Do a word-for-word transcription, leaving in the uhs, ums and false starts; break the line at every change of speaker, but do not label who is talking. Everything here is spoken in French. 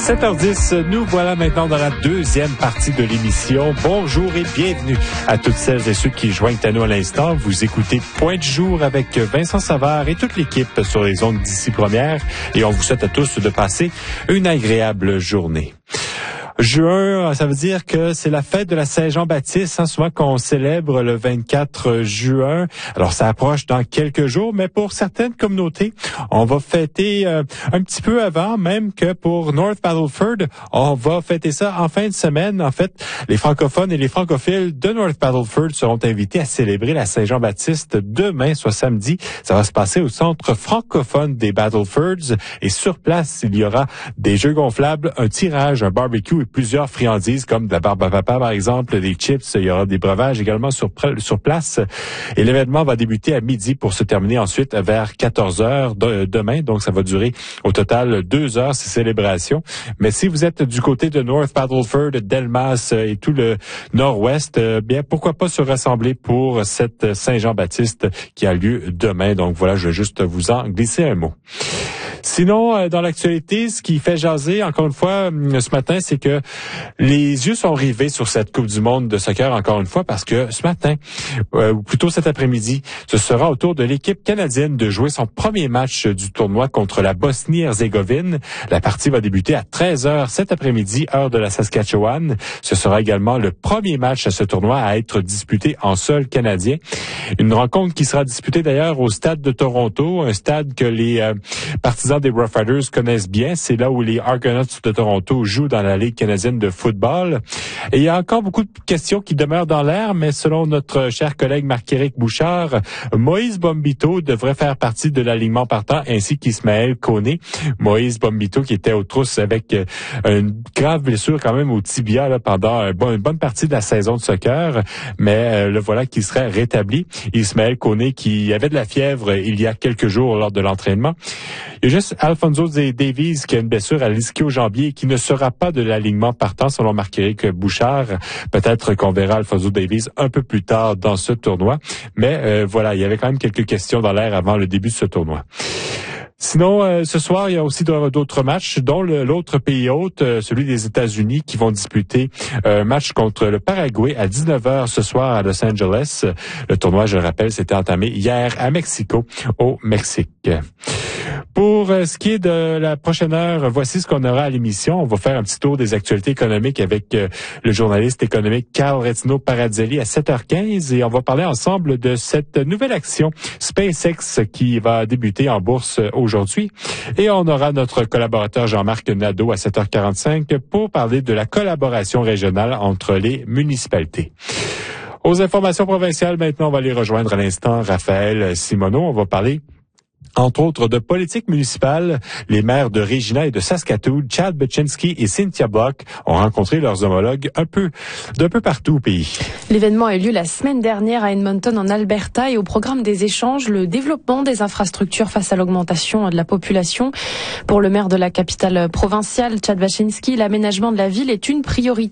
sept heures dix, nous voilà maintenant dans la deuxième partie de l'émission. Bonjour et bienvenue à toutes celles et ceux qui joignent à nous à l'instant. Vous écoutez Point de jour avec Vincent Savard et toute l'équipe sur les ondes d'ici première. Et on vous souhaite à tous de passer une agréable journée. Juin, ça veut dire que c'est la fête de la Saint-Jean-Baptiste, hein, souvent qu'on célèbre le vingt-quatre juin. Alors, ça approche dans quelques jours, mais pour certaines communautés, on va fêter euh, un petit peu avant, même que pour North Battleford, on va fêter ça en fin de semaine. En fait, les francophones et les francophiles de North Battleford seront invités à célébrer la Saint-Jean-Baptiste demain, soit samedi. Ça va se passer au centre francophone des Battlefords. Et sur place, il y aura des jeux gonflables, un tirage, un barbecue et plusieurs friandises comme de la barbe à papa, par exemple, des chips. Il y aura des breuvages également sur, sur place. Et l'événement va débuter à midi pour se terminer ensuite vers quatorze heures de, demain. Donc, ça va durer au total deux heures, ces célébrations. Mais si vous êtes du côté de North Battleford, Delmas et tout le nord-ouest, euh, bien, pourquoi pas se rassembler pour cette Saint-Jean-Baptiste qui a lieu demain. Donc, voilà, je vais juste vous en glisser un mot. Sinon, dans l'actualité, ce qui fait jaser, encore une fois, ce matin, c'est que les yeux sont rivés sur cette Coupe du monde de soccer, encore une fois, parce que ce matin, euh, ou plutôt cet après-midi, ce sera au tour de l'équipe canadienne de jouer son premier match du tournoi contre la Bosnie-Herzégovine. La partie va débuter à treize heures cet après-midi, heure de la Saskatchewan. Ce sera également le premier match à ce tournoi à être disputé en sol canadien. Une rencontre qui sera disputée d'ailleurs au stade de Toronto, un stade que les euh, partisans des Rough Riders connaissent bien. C'est là où les Argonauts de Toronto jouent dans la Ligue canadienne de football. Et il y a encore beaucoup de questions qui demeurent dans l'air, mais selon notre cher collègue Marc-Éric Bouchard, Moïse Bombito devrait faire partie de l'alignement partant, ainsi qu'Ismaël Koné. Moïse Bombito qui était aux trousses avec une grave blessure quand même au tibia là, pendant une bonne partie de la saison de soccer, mais euh, le voilà qui serait rétabli. Ismaël Koné qui avait de la fièvre il y a quelques jours lors de l'entraînement. Il y a juste Alphonso Davies qui a une blessure à l'ischio-jambier et qui ne sera pas de l'alignement partant selon Marc-Éric Bouchard. Peut-être qu'on verra Alphonso Davies un peu plus tard dans ce tournoi. Mais euh, voilà, il y avait quand même quelques questions dans l'air avant le début de ce tournoi. Sinon, euh, ce soir, il y a aussi d'autres matchs, dont l'autre pays hôte, euh, celui des États-Unis, qui vont disputer un match contre le Paraguay à dix-neuf heures ce soir à Los Angeles. Le tournoi, je le rappelle, s'était entamé hier à Mexico, au Mexique. Pour ce qui est de la prochaine heure, voici ce qu'on aura à l'émission. On va faire un petit tour des actualités économiques avec euh, le journaliste économique Carl Rettino Paradzelli à sept heures quinze et on va parler ensemble de cette nouvelle action SpaceX qui va débuter en bourse aujourd'hui. Et on aura notre collaborateur Jean-Marc Nadeau à sept heures quarante-cinq pour parler de la collaboration régionale entre les municipalités. Aux informations provinciales, maintenant, on va les rejoindre à l'instant Raphaël Simoneau. On va parler entre autres de politique municipale. Les maires de Regina et de Saskatoon, Chad Buczynski et Cynthia Block, ont rencontré leurs homologues un peu d'un peu partout au pays.
L'événement a eu lieu la semaine dernière à Edmonton en Alberta et au programme des échanges, le développement des infrastructures face à l'augmentation de la population. Pour le maire de la capitale provinciale, Chad Buczynski, l'aménagement de la ville est une priorité.